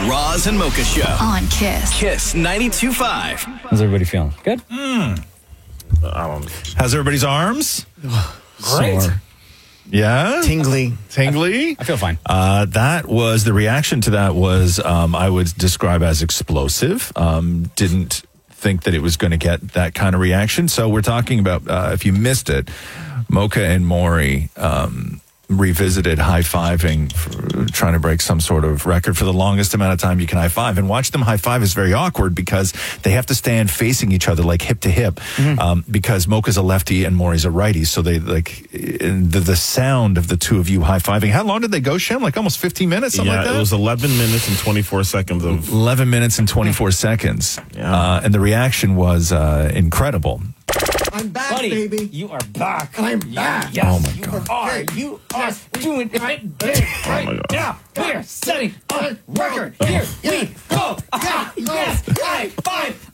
Roz and Mocha Show on Kiss. Kiss 92.5. How's everybody feeling? Good? How's everybody's arms? Great. Sore. Yeah? Tingly. Tingly? I feel fine. That was, the reaction to that was, I would describe as explosive. Didn't think that it was going to get that kind of reaction. So we're talking about, if you missed it, Mocha and Maury revisited high-fiving, trying to break some sort of record for the longest amount of time you can high-five. And watch them high-five is very awkward because they have to stand facing each other like hip to hip, because Mocha's a lefty and Maury's a righty. So they the sound of the two of you high-fiving. How long did they go, Shem? Like almost 15 minutes, something like that? It was 11 minutes and 24 seconds of... 11 minutes and 24 seconds. Yeah. And the reaction was incredible. I'm back, Buddy, baby. you are back. I'm back. Yes, Oh, my you God. are. You are doing it right there, right now. We're setting a record. Here we go. Yes, high five.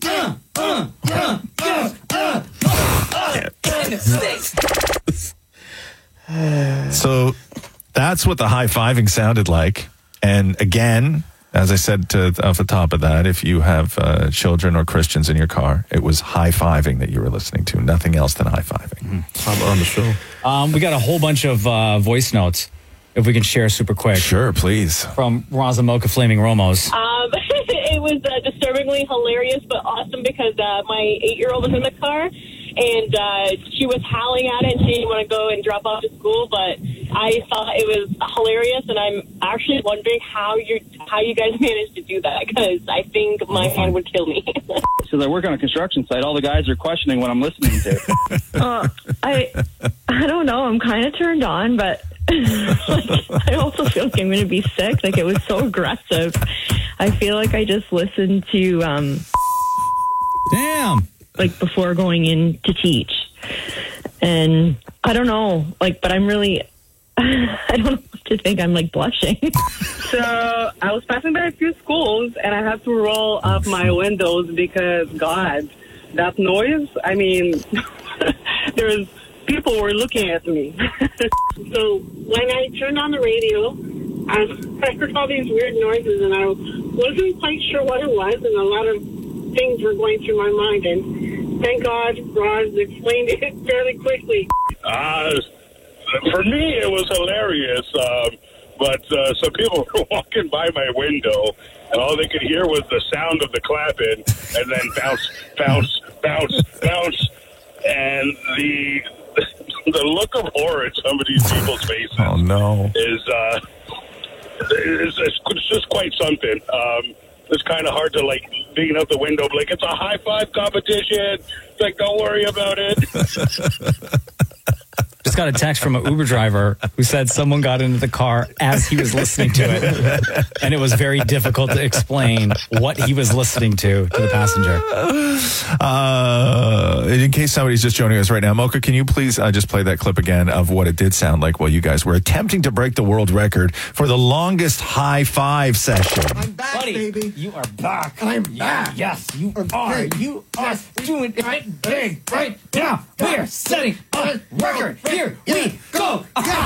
And it stinks. So that's what the high-fiving sounded like. And again, as I said off the top of that, if you have children or Christians in your car, it was high-fiving that you were listening to, nothing else than high-fiving. How about on the show? We got a whole bunch of voice notes, if we can share super quick. Sure, please. From Roz and Mocha Flaming Romos. It was disturbingly hilarious, but awesome because my 8-year-old was in the car, and she was howling at it, and she didn't want to go and drop off to school, but I thought it was hilarious, and I'm actually wondering how you guys managed to do that, because I think my hand would kill me. So I work on a construction site. All the guys are questioning what I'm listening to. I don't know. I'm kind of turned on, but I also feel like I'm going to be sick. Like, it was so aggressive. I feel like I just listened to, Damn. like, before going in to teach. And I don't know, like, but I'm really, I don't know what to think. I'm, like, blushing. So I was passing by a few schools, and I had to roll up my windows because, God, that noise, I mean, people were looking at me. So when I turned on the radio, I heard all these weird noises, and I wasn't quite sure what it was, and a lot of things were going through my mind, and thank God Roz explained it fairly quickly. For me, it was hilarious, but some people were walking by my window, and all they could hear was the sound of the clapping, and then bounce, bounce, bounce, bounce, and the look of horror in some of these people's faces is just quite something. It's kind of hard to, like, being out the window, like, it's a high-five competition. It's like, don't worry about it. Just got a text from an Uber driver who said someone got into the car as he was listening to it, and it was very difficult to explain what he was listening to the passenger. In case somebody's just joining us right now, Mocha, can you please just play that clip again of what it did sound like while you guys were attempting to break the world record for the longest high-five session? I'm back, Buddy, baby. you are back. I'm back. Yes, you are. Hey. You are doing it right big right now. We're setting a record. Here we go.